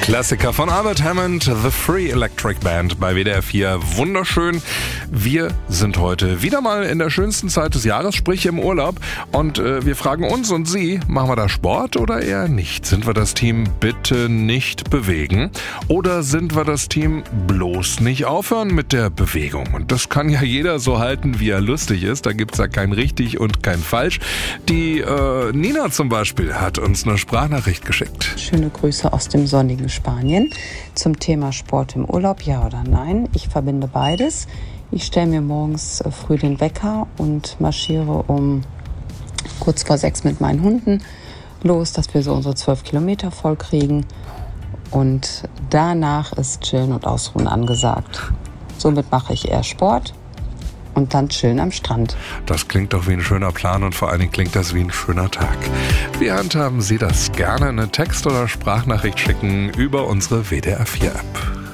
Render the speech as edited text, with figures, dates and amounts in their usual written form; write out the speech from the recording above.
Klassiker von Albert Hammond, The Free Electric Band bei WDR 4. Wunderschön. Wir sind heute wieder mal in der schönsten Zeit des Jahres, sprich im Urlaub. Und wir fragen uns und Sie, machen wir da Sport oder eher nicht? Sind wir das Team bitte nicht bewegen? Oder sind wir das Team bloß nicht aufhören mit der Bewegung? Und das kann ja jeder so halten, wie er lustig ist. Da gibt's ja kein richtig und kein falsch. Die Nina zum Beispiel hat uns eine Sprachnachricht geschickt. Schöne Grüße aus dem sonnigen Spanien zum Thema Sport im Urlaub, ja oder nein. Ich verbinde beides. Ich stelle mir morgens früh den Wecker und marschiere um kurz vor 6 mit meinen Hunden los, dass wir so unsere 12 Kilometer voll kriegen. Und danach ist Chillen und Ausruhen angesagt. Somit mache ich eher Sport und dann chillen am Strand. Das klingt doch wie ein schöner Plan und vor allen Dingen klingt das wie ein schöner Tag. Wie handhaben Sie das? Gerne eine Text- oder Sprachnachricht schicken über unsere WDR 4 App.